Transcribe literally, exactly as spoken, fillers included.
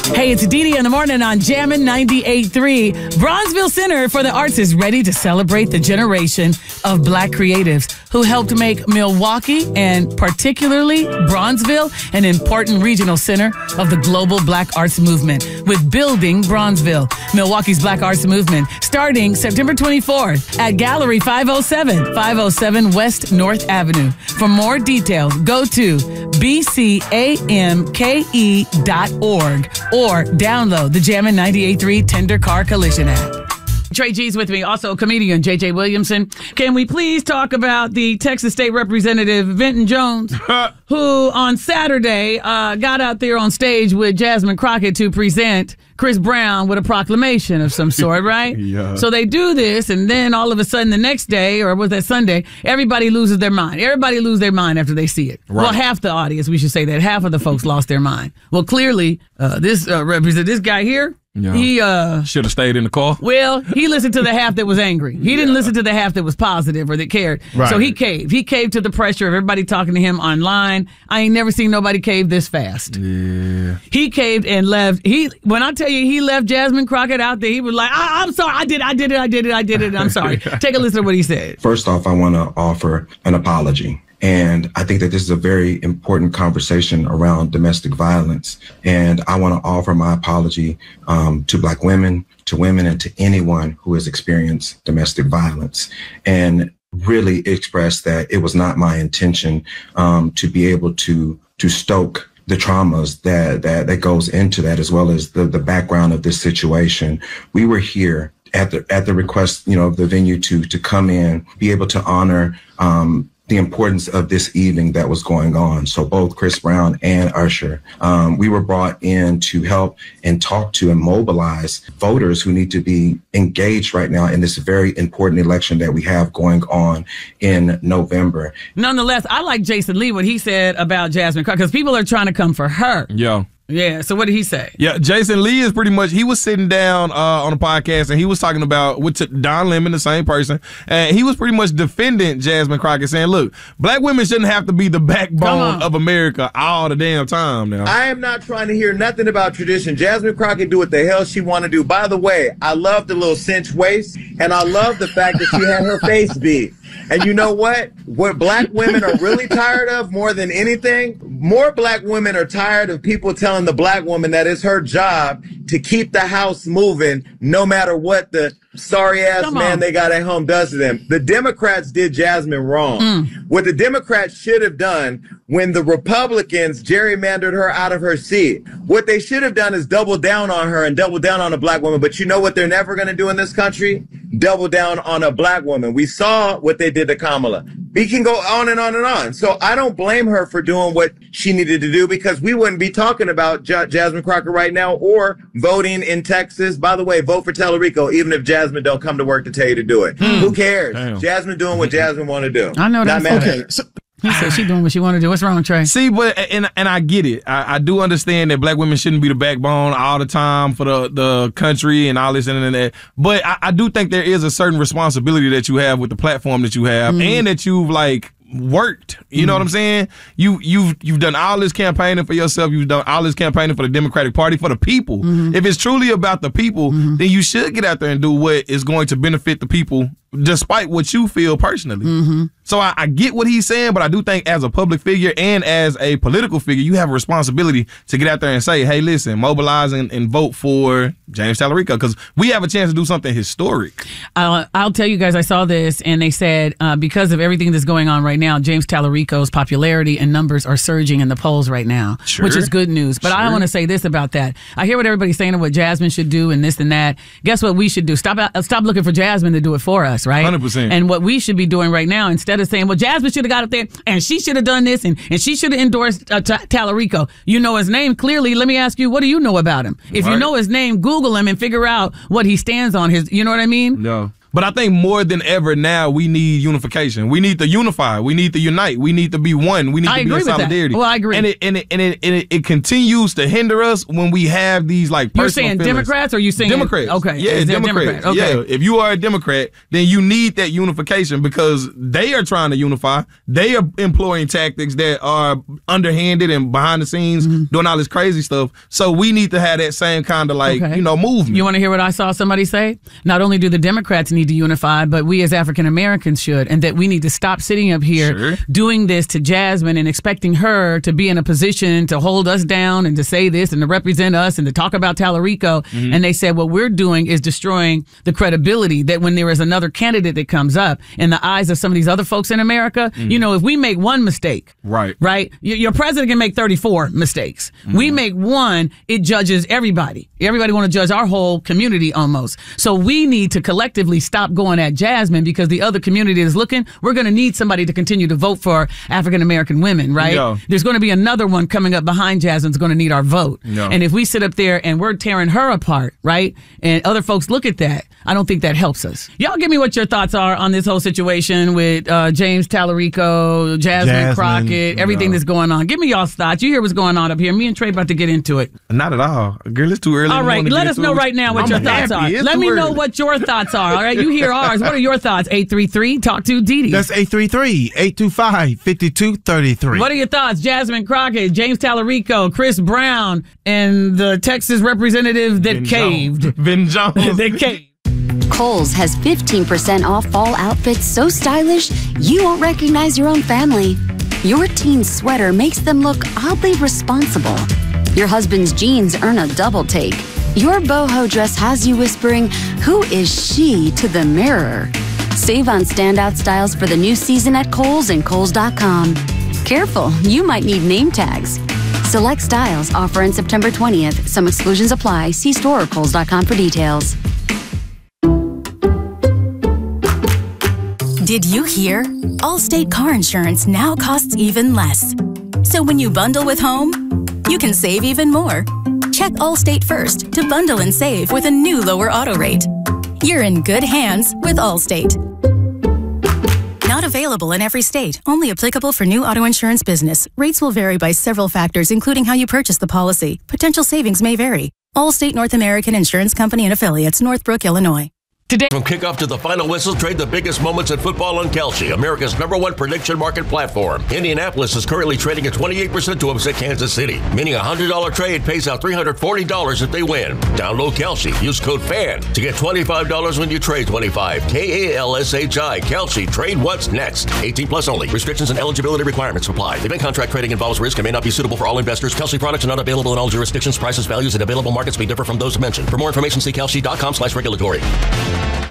Hey, it's Dee Dee in the morning on Jammin' ninety-eight point three. Bronzeville Center for the Arts is ready to celebrate the generation of Black creatives who helped make Milwaukee and particularly Bronzeville an important regional center of the global Black arts movement with Building Bronzeville, Milwaukee's Black arts movement, starting September twenty-fourth at Gallery five oh seven, five oh seven West North Avenue. For more details, go to b c a m k e dot org or download the Jammin' ninety-eight point three Tender Car Collision app. Trey G's with me, also comedian J J Williamson. Can we please talk about the Texas State Representative Vinton Jones, who on Saturday uh, got out there on stage with Jasmine Crockett to present Chris Brown with a proclamation of some sort, right? Yeah. So they do this, and then all of a sudden the next day, or was that Sunday, everybody loses their mind. Everybody loses their mind after they see it. Right. Well, half the audience, we should say that. Half of the folks lost their mind. Well, clearly, uh, this uh, represent this guy here, Yeah. he... uh Should have stayed in the car. Well, he listened to the half that was angry. He didn't listen to the half that was positive or that cared. Right. So he caved. He caved to the pressure of everybody talking to him online. I ain't never seen nobody cave this fast. Yeah. He caved and left. He when I tell you he left Jasmine Crockett out there, he was like, I, I'm sorry, I did, I did it, I did it, I did it. I'm sorry. Take a listen to what he said. First off, I want to offer an apology. And I think that this is a very important conversation around domestic violence. And I want to offer my apology um, to Black women, to women, and to anyone who has experienced domestic violence. And really express that it was not my intention um, to be able to to stoke the traumas that, that, that goes into that, as well as the, the background of this situation. We were here at the at the request, you know, of the venue to to come in, be able to honor um, the importance of this evening that was going on. So both Chris Brown and Usher, um, we were brought in to help and talk to and mobilize voters who need to be engaged right now in this very important election that we have going on in November. Nonetheless, I like Jason Lee, what he said about Jasmine Crockett, because people are trying to come for her. Yeah. Yeah, so what did he say? Yeah, Jason Lee is pretty much, he was sitting down uh, on a podcast and he was talking about, with Don Lemon, the same person, and he was pretty much defending Jasmine Crockett, saying, look, Black women shouldn't have to be the backbone of America all the damn time now. I am not trying to hear nothing about tradition. Jasmine Crockett do what the hell she want to do. By the way, I love the little cinch waist, and I love the fact that she had her face beat. And you know what? What Black women are really tired of more than anything, more Black women are tired of people telling the Black woman that it's her job to keep the house moving no matter what the sorry ass man they got at home does to them. The Democrats did Jasmine wrong. Mm. What the Democrats should have done when the Republicans gerrymandered her out of her seat, what they should have done is double down on her and double down on a Black woman. But you know what they're never going to do in this country? Double down on a Black woman. We saw what they did to Kamala. We can go on and on and on. So I don't blame her for doing what she needed to do, because we wouldn't be talking about J- Jasmine Crockett right now or voting in Texas. By the way, vote for Tallarico, even if Jasmine don't come to work to tell you to do it. Mm. Who cares? Damn. Jasmine doing what Jasmine want to do. I know that's okay. So, he said she doing what she want to do. What's wrong, Trey? See, but and and I get it. I, I do understand that Black women shouldn't be the backbone all the time for the, the country and all this and that. But I, I do think there is a certain responsibility that you have with the platform that you have, mm. and that you've like worked. You mm. know what I'm saying? You you've you've done all this campaigning for yourself. You've done all this campaigning for the Democratic Party, for the people. Mm-hmm. If it's truly about the people, mm-hmm. then you should get out there and do what is going to benefit the people, despite what you feel personally. Mm-hmm. So I, I get what he's saying, but I do think as a public figure and as a political figure, you have a responsibility to get out there and say, hey, listen, mobilize and, and vote for James Tallarico, because we have a chance to do something historic. Uh, I'll tell you guys, I saw this, and they said uh, because of everything that's going on right now, James Tallarico's popularity and numbers are surging in the polls right now, sure. which is good news. But sure. I want to say this about that. I hear what everybody's saying and what Jasmine should do and this and that. Guess what we should do? Stop, stop looking for Jasmine to do it for us, right? one hundred percent. And what we should be doing right now, instead of saying, well, Jasmine should have got up there and she should have done this and, and she should have endorsed uh, T- Tallarico. You know his name clearly. Let me ask you, what do you know about him? If right. you know his name, Google him and figure out what he stands on. His, you know what I mean? No. But I think more than ever now, we need unification. We need to unify. We need to unite. We need to be one. We need I to be in solidarity. Well, I agree. And it and it and it, and it, it continues to hinder us when we have these like You're personal saying feelings. Democrats, or are you saying Democrats? Okay, yeah, Is there Democrats. Democrat? Okay. Yeah, if you are a Democrat, then you need that unification because they are trying to unify. They are employing tactics that are underhanded and behind the scenes, mm-hmm. doing all this crazy stuff. So we need to have that same kind of like okay. you know movement. You want to hear what I saw somebody say? Not only do the Democrats need to unify, but we as African Americans should, and that we need to stop sitting up here sure. doing this to Jasmine and expecting her to be in a position to hold us down and to say this and to represent us and to talk about Tallarico. Mm-hmm. And they said what we're doing is destroying the credibility that when there is another candidate that comes up in the eyes of some of these other folks in America, mm-hmm. you know, if we make one mistake, right, right, your president can make thirty-four mistakes. Mm-hmm. We make one, it judges everybody. Everybody want to judge our whole community almost. So we need to collectively stop going at Jasmine because the other community is looking. We're going to need somebody to continue to vote for African American women, right? Yeah. There's going to be another one coming up behind Jasmine's going to need our vote. Yeah. And if we sit up there and we're tearing her apart, right, and other folks look at that, I don't think that helps us. Y'all give me what your thoughts are on this whole situation with uh, James Tallarico, Jasmine, Jasmine Crockett, everything yeah. that's going on. Give me y'all's thoughts. You hear what's going on up here. Me and Trey about to get into it. Not at all. Girl, it's too early. All right, let us know right now what I'm your thoughts happy. are. It's Let too me know early. what your thoughts are. All right, you hear ours. What are your thoughts? eight three three, talk to Didi. That's eight three three, eight two five, five two three three. What are your thoughts? Jasmine Crockett, James Tallarico, Chris Brown, and the Texas representative that Vin caved. Jones. Vin Jones. That caved. Kohl's has fifteen percent off fall outfits so stylish you won't recognize your own family. Your teen's sweater makes them look oddly responsible. Your husband's jeans earn a double take. Your boho dress has you whispering, "Who is she?" to the mirror. Save on standout styles for the new season at Kohl's and Kohl's dot com. Careful, you might need name tags. Select styles offer in September twentieth. Some exclusions apply. See store or Kohl's dot com for details. Did you hear? Allstate car insurance now costs even less. So when you bundle with home, you can save even more. Check Allstate first to bundle and save with a new lower auto rate. You're in good hands with Allstate. Not available in every state. Only applicable for new auto insurance business. Rates will vary by several factors, including how you purchase the policy. Potential savings may vary. Allstate North American Insurance Company and Affiliates, Northbrook, Illinois. Today. From kickoff to the final whistle, trade the biggest moments in football on Kalshi, America's number one prediction market platform. Indianapolis is currently trading at twenty-eight percent to upset Kansas City, meaning a one hundred dollars trade pays out three hundred forty dollars if they win. Download Kalshi. Use code FAN to get twenty-five dollars when you trade twenty-five. K A L S H I. Kalshi. Trade what's next. eighteen plus only. Restrictions and eligibility requirements apply. Event contract trading involves risk and may not be suitable for all investors. Kalshi products are not available in all jurisdictions. Prices, values, and available markets may differ from those mentioned. For more information, see Kalshi dot com slash regulatory.